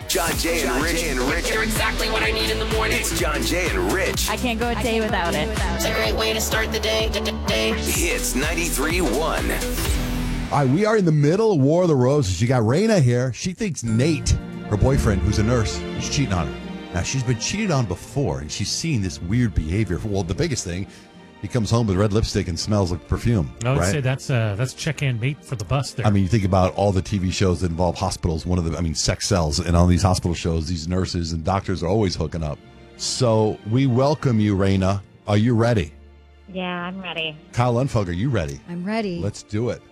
John Jay and Rich. You're exactly what I need in the morning. It's John Jay and Rich. I can't go a day without it. It's a great way to start the day. Hits 93.1. All right, we are in the middle of War of the Roses. You got Raina here. She thinks Nate, her boyfriend, who's a nurse, is cheating on her. Now, she's been cheated on before, and she's seen this weird behavior. Well, the biggest thing, he comes home with red lipstick and smells like perfume. I would right? say that's check-in mate for the bus there. I mean, you think about all the TV shows that involve hospitals. Sex sells. And on these hospital shows, these nurses and doctors are always hooking up. So we welcome you, Raina. Are you ready? Yeah, I'm ready. Kyle Unfug, are you ready? I'm ready. Let's do it.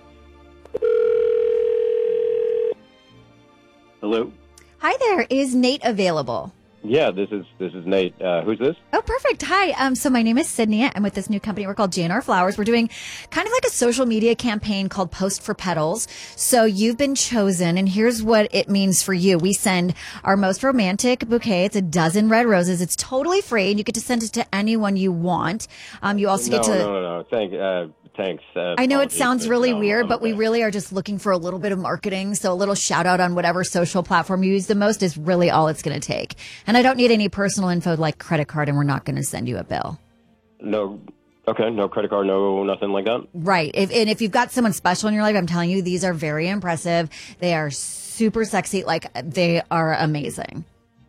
Hello. Hi there. Is Nate available? Yeah, this is Nate. Who's this? Oh, perfect. Hi. So my name is Sydney. I'm with this new company. We're called JNR Flowers. We're doing kind of like a social media campaign called Post for Petals. So you've been chosen, and here's what it means for you. We send our most romantic bouquet. It's a dozen red roses. It's totally free, and you get to send it to anyone you want. You also get to... No. Thanks. I know it sounds really weird, but we really are just looking for a little bit of marketing. So a little shout out on whatever social platform you use the most is really all it's going to take. And I don't need any personal info like credit card, and we're not going to send you a bill. No. Okay. No credit card. No, nothing like that. Right. If you've got someone special in your life, I'm telling you, these are very impressive. They are super sexy. Like, they are amazing.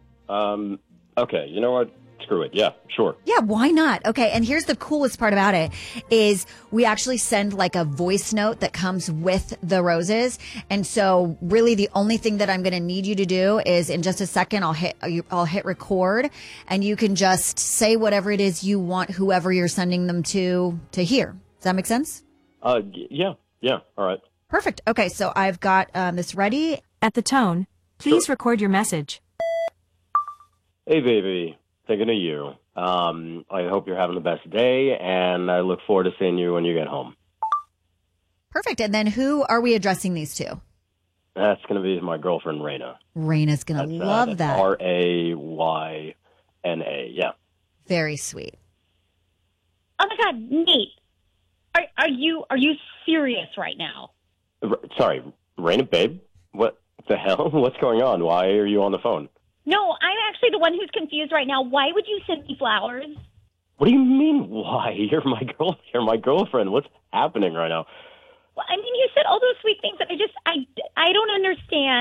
Okay. You know what? Screw it. Yeah, sure. Yeah, why not? Okay, and here's the coolest part about it is we actually send like a voice note that comes with the roses. And so really the only thing that I'm going to need you to do is in just a second, I'll hit record, and you can just say whatever it is you want whoever you're sending them to hear. Does that make sense? Yeah. All right. Perfect. Okay, so I've got this ready. At the tone, please record your message. Hey, baby. Thinking of you. I hope you're having the best day, and I look forward to seeing you when you get home. Perfect. And then who are we addressing these to? That's going to be my girlfriend, Raina. Raina's going to love that. Rayna. Yeah. Very sweet. Oh my God, Nate, are you serious right now? Sorry, Raina, babe. What the hell? What's going on? Why are you on the phone? No, I'm actually the one who's confused right now. Why would you send me flowers? What do you mean, why? You're my girlfriend. What's happening right now? Well, I mean, you said all those sweet things that I don't understand.